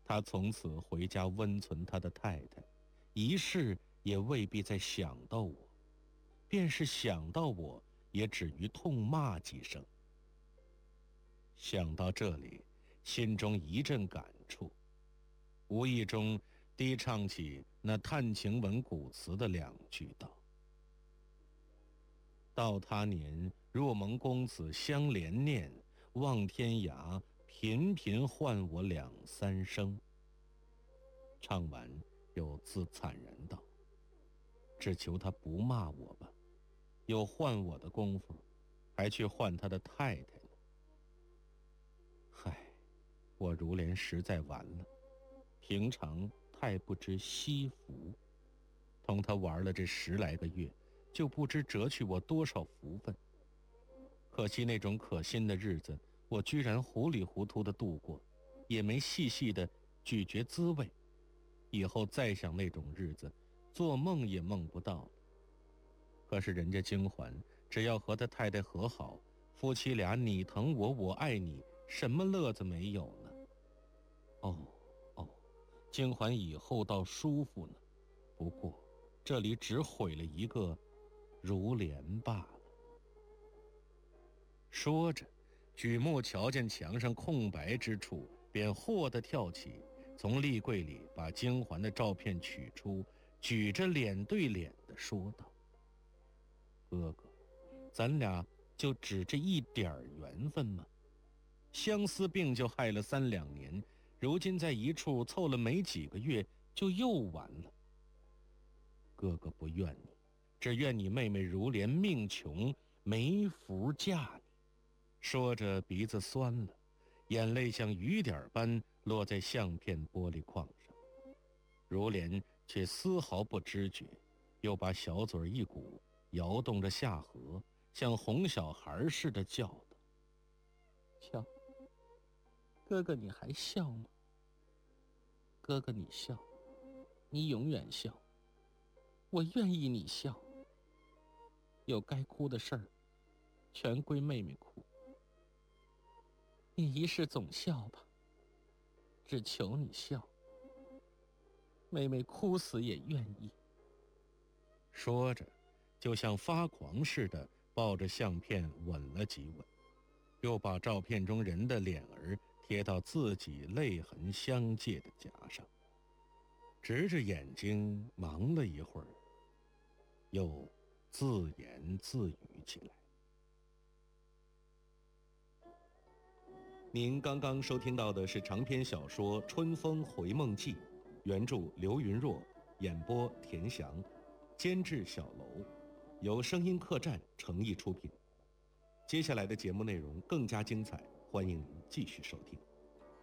他从此回家温存他的太太，一世也未必再想到我，便是想到我，也只于痛骂几声。想到这里，心中一阵感触，无意中低唱起那叹晴文古词的2句道：到他年，若蒙公子相连念，望天涯，频频唤我2、3声。唱完又自惨然道：只求他不骂我吧，有唤我的功夫，还去唤他的太太呢。嗨，我如莲实在完了，平常太不知惜福，同他玩了这10来个月，就不知折去我多少福分。可惜那种可心的日子，我居然糊里糊涂地度过，也没细细地咀嚼滋味。以后再想那种日子，做梦也梦不到了。可是人家京环，只要和他太太和好，夫妻俩你疼我，我爱你，什么乐子没有呢？京环以后倒舒服呢，不过这里只毁了一个如莲罢了。说着，举目瞧见墙上空白之处，便霍地跳起，从立柜里把京环的照片取出，举着脸对脸地说道：哥哥，咱俩就只这一点缘分吗？相思病就害了3、2年，如今在一处凑了没几个月，就又完了。哥哥不怨你，只怨你妹妹如莲命穷，没福嫁你。说着鼻子酸了，眼泪像雨点般落在相片玻璃框上。如莲却丝毫不知觉，又把小嘴一鼓，摇动着下颌，像哄小孩似的叫道：瞧，哥哥你还笑吗？哥哥你笑，你永远笑，我愿意你笑。有该哭的事儿，全归妹妹哭。你一世总笑吧，只求你笑，妹妹哭死也愿意。说着，就像发狂似的抱着相片吻了几吻，又把照片中人的脸儿贴到自己泪痕相借的颊上，直着眼睛忙了一会儿，又自言自语起来。您刚刚收听到的是长篇小说《春风回梦记》，原著刘云若，演播田翔，监制小楼，由声音客栈诚意出品。接下来的节目内容更加精彩，欢迎您继续收听。